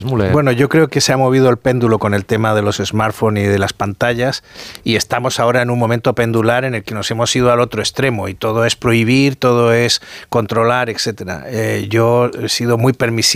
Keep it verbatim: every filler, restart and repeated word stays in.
Bueno, yo creo que se ha movido el péndulo con el tema de los smartphones y de las pantallas y estamos ahora en un momento pendular en el que nos hemos ido al otro extremo y todo es prohibir, todo es controlar, etcétera. Eh, yo he sido muy permisivo